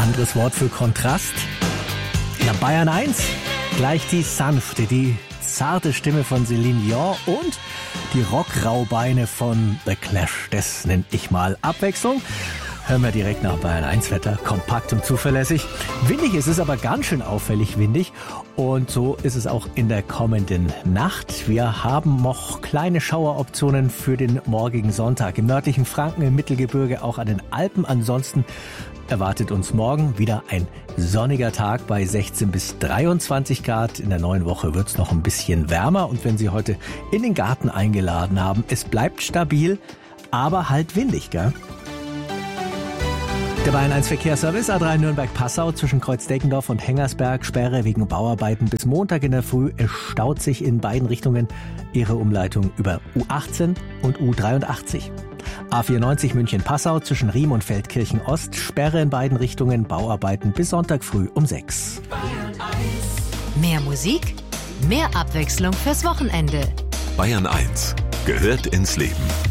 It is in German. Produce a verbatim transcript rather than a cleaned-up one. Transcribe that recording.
Anderes Wort für Kontrast? Na, Bayern eins, gleich die sanfte, die zarte Stimme von Celine Dion und die Rockraubeine von The Clash. Das nenne ich mal Abwechslung. Hören wir direkt nach Bayern eins Wetter, kompakt und zuverlässig. Windig ist es aber ganz schön auffällig windig und so ist es auch in der kommenden Nacht. Wir haben noch kleine Schaueroptionen für den morgigen Sonntag im nördlichen Franken, im Mittelgebirge, auch an den Alpen. Ansonsten erwartet uns morgen wieder ein sonniger Tag bei sechzehn bis dreiundzwanzig Grad. In der neuen Woche wird es noch ein bisschen wärmer und wenn Sie heute in den Garten eingeladen haben, es bleibt stabil, aber halt windig, gell? Der Bayern eins Verkehrsservice A drei Nürnberg-Passau zwischen Kreuz-Deckendorf und Hengersberg. Sperre wegen Bauarbeiten bis Montag in der Früh. Es staut sich in beiden Richtungen. Ihre Umleitung über U achtzehn und U dreiundachtzig. A vierundneunzig München-Passau zwischen Riem und Feldkirchen-Ost. Sperre in beiden Richtungen. Bauarbeiten bis Sonntag früh um sechs. Mehr Musik, mehr Abwechslung fürs Wochenende. Bayern eins gehört ins Leben.